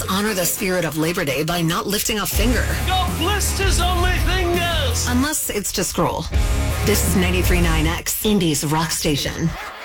let's honor the spirit of Labor Day by not lifting a finger. God bless his only fingers. Unless it's to scroll. This is 93.9X, Indy's rock station.